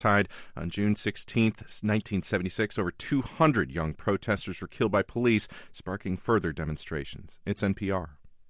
On June 16th, 1976, over 200 young protesters were killed by police, sparking further demonstrations. It's NPR.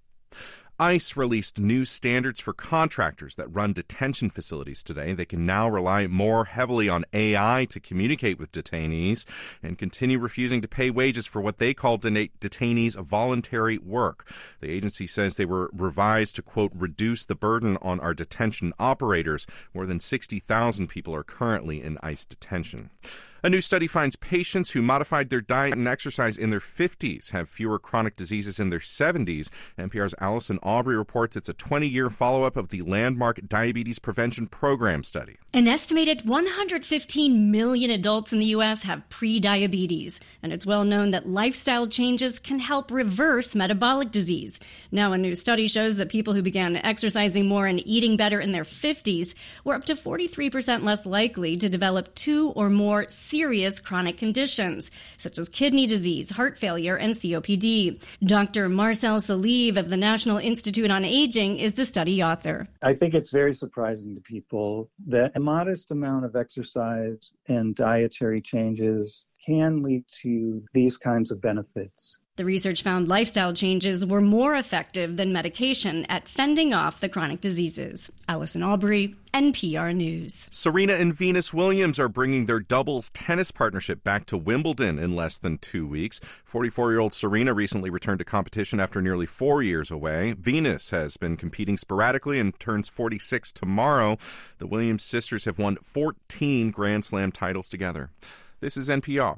ICE released new standards for contractors that run detention facilities today. They can now rely more heavily on AI to communicate with detainees and continue refusing to pay wages for what they call detainees' voluntary work. The agency says they were revised to, quote, reduce the burden on our detention operators. More than 60,000 people are currently in ICE detention. A new study finds patients who modified their diet and exercise in their 50s have fewer chronic diseases in their 70s. NPR's Allison Aubrey reports it's a 20-year follow-up of the landmark Diabetes Prevention Program study. An estimated 115 million adults in the U.S. have prediabetes, and it's well known that lifestyle changes can help reverse metabolic disease. Now, a new study shows that people who began exercising more and eating better in their 50s were up to 43% less likely to develop 2 or more serious chronic conditions, such as kidney disease, heart failure, and COPD. Dr. Marcel Salive of the National Institute on Aging is the study author. I think it's very surprising to people that a modest amount of exercise and dietary changes can lead to these kinds of benefits. The research found lifestyle changes were more effective than medication at fending off the chronic diseases. Allison Aubrey, NPR News. Serena and Venus Williams are bringing their doubles tennis partnership back to Wimbledon in less than 2 weeks. 44-year-old Serena recently returned to competition after nearly 4 years away. Venus has been competing sporadically and turns 46 tomorrow. The Williams sisters have won 14 Grand Slam titles together. This is NPR.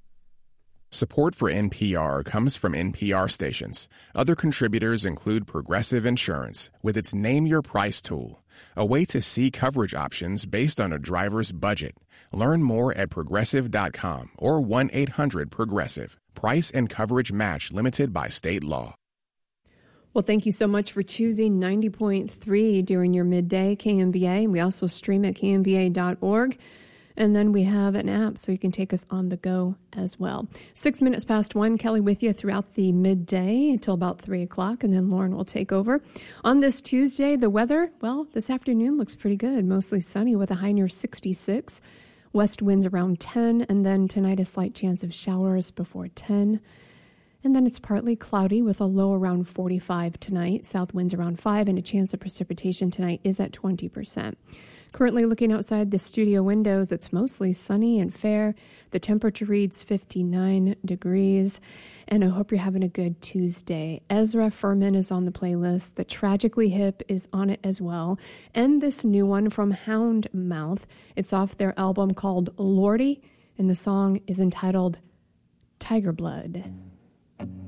Support for NPR comes from NPR stations. Other contributors include Progressive Insurance with its Name Your Price tool, a way to see coverage options based on a driver's budget. Learn more at Progressive.com or 1-800-PROGRESSIVE. Price and coverage match limited by state law. Well, thank you so much for choosing 90.3 during your midday KMBA. We also stream at kmba.org. And then we have an app so you can take us on the go as well. 6 minutes past 1, Kelly with you throughout the midday until about 3 o'clock, and then Lauren will take over. On this Tuesday, the weather, well, this afternoon looks pretty good. Mostly sunny with a high near 66. West winds around 10, and then tonight a slight chance of showers before 10. And then it's partly cloudy with a low around 45 tonight. South winds around 5, and a chance of precipitation tonight is at 20%. Currently looking outside the studio windows, it's mostly sunny and fair. The temperature reads 59 degrees, and I hope you're having a good Tuesday. Ezra Furman is on the playlist. The Tragically Hip is on it as well. And this new one from Houndmouth. It's off their album called Lordy, and the song is entitled Tiger Blood.